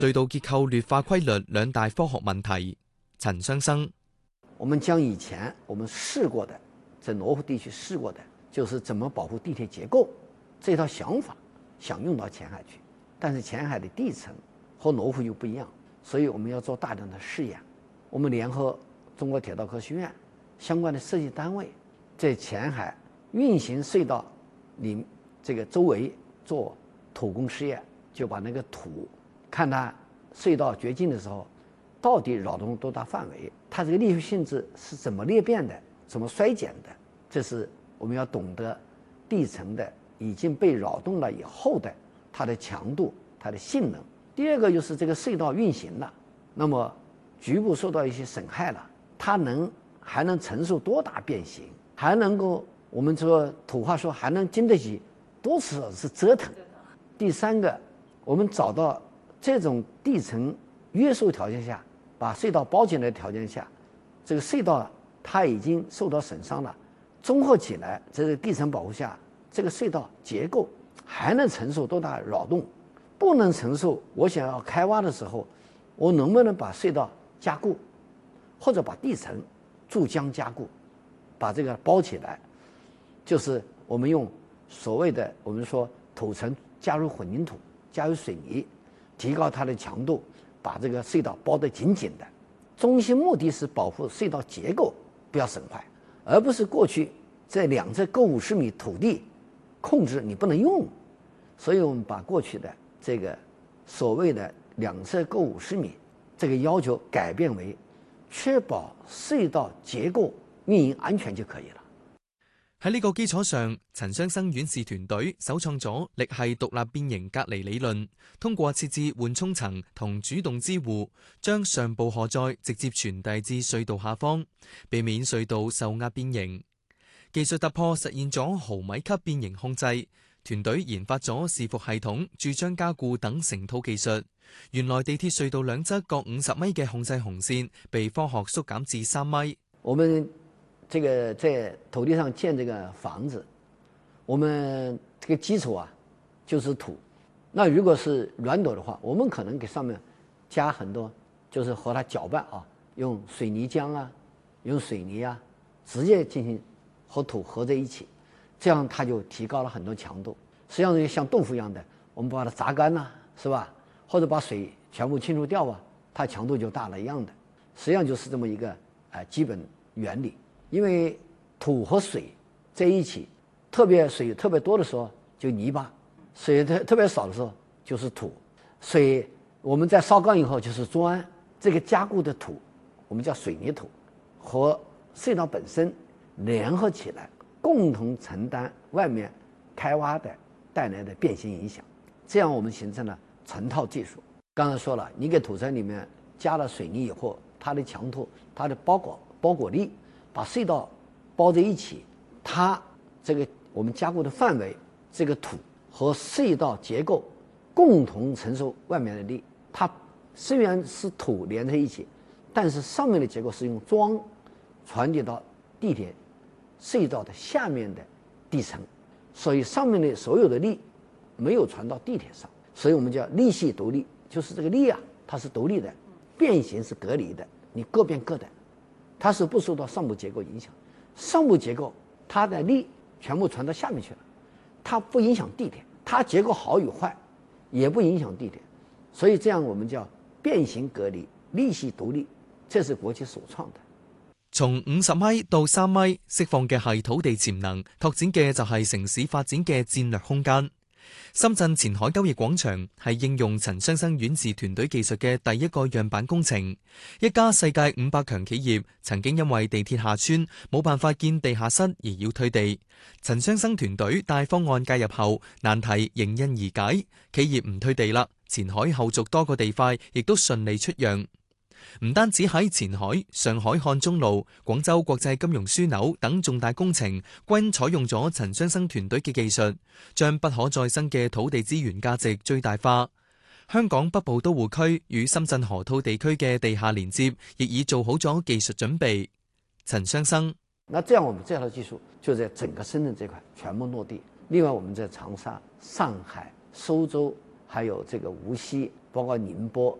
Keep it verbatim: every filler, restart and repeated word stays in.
隧道結構劣化規律兩大科學問題。陳雙生， 我們將以前我們試過的，在羅湖地區試過的，就是怎麼保護地鐵結構這套想法，想用到前海去，但是前海的地層和羅湖又不一樣，所以我們要做大量的試驗。我們聯合中國鐵道科學院相關的設計單位，在前海運行隧道裡這個周圍做土工試驗，就把那個土看它隧道掘進的時候到底擾動多大範圍，它這個力學性質是怎麼裂變的，怎麼衰減的，這是我們要懂得地層的已經被擾動了以後的它的強度、它的性能。第二個就是這個隧道運行了，那麼局部受到一些損害了，它能還能承受多大變形，還能夠我們說土話說還能經得起多少次折騰。第三個，我們找到這種地層約束條件下，把隧道包進來的條件下，這個隧道它已經受到損傷了，綜合起來，在這個地層保護下，這個隧道結構還能承受多大擾動？不能承受，我想要開挖的時候，我能不能把隧道加固，或者把地層注漿加固，把這個包起來？就是我們用所謂的我們說土層加入混凝土，加入水泥，提高它的強度，把這個隧道包得緊緊的。中心目的是保護隧道結構不要損壞，而不是過去在兩側各五十米土地控制你不能用。所以我們把過去的這個所謂的兩側各五十米這個要求改變為確保隧道結構運營安全就可以了。 喺呢個基礎上，陳雙生院士團隊首創咗力係獨立變形隔離理論，通過設置緩衝層同主動支護，將上部荷載直接傳遞至隧道下方，避免隧道受壓變形。技術突破實現咗毫米級變形控制，團隊研發咗伺服系統、注漿加固等成套技術。原來地鐵隧道兩側各五十米嘅控制紅線，被科學縮減至三米。 我們這個在土地上建這個房子，我們這個基礎啊就是土。那如果是軟土的話，我們可能給上面加很多，就是和它攪拌啊，用水泥漿啊，用水泥啊，直接進行和土合在一起，這樣它就提高了很多強度。實際上像豆腐一樣的，我們把它榨乾吶，是吧？或者把水全部清除掉啊，它強度就大了一樣的。實際上就是這麼一個啊基本原理。因為土和水在一起，特別水特別多的時候就泥巴，水特特別少的時候就是土。水我們在燒乾以後就是磚，這個加固的土我們叫水泥土，和隧道本身聯合起來，共同承擔外面開挖的帶來的變形影響。這樣我們形成了成套技術。剛才說了，你給土層裡面加了水泥以後，它的強度、它的包裹包裹力，把隧道包在一起，它這個我們加固的範圍，這個土和隧道結構共同承受外面的力。它雖然是土連在一起，但是上面的結構是用樁傳遞到地鐵隧道的下面的地層，所以上面的所有的力沒有傳到地鐵上，所以我們叫力系獨立，就是這個力啊，它是獨立的，變形是隔離的，你各變各的。它是不受到上部結構影響，上部結構它的力全部傳到下面去了，它不影響地鐵，它結構好與壞也不影響地鐵，所以這樣我們叫變形隔離、力系獨立，這是國際首創的。 從五十米到三米，釋放嘅係土地潛能，拓展嘅就係城市發展嘅戰略空間。深圳前海交易廣場係應用陳雙生院士團隊技術嘅第一個樣板工程。一家世界五百強企業曾經因為地鐵下穿冇辦法建地下室而要退地，陳雙生團隊帶方案介入後，難題迎刃而解，企業唔退地啦。前海後續多個地塊亦都順利出讓。唔單止喺前海、上海漢中路、廣州國際金融樞紐等重大工程，均採用咗陳雙生團隊嘅技術，將不可再生嘅土地資源價值最大化。香港北部都會區與深圳河套地區嘅地下連接，亦已做好咗技術準備。陳雙生， 那這樣我們這套技術就在整個深圳這塊全部落地。另外，我們在長沙、上海、蘇州，還有這個無錫、 包括宁波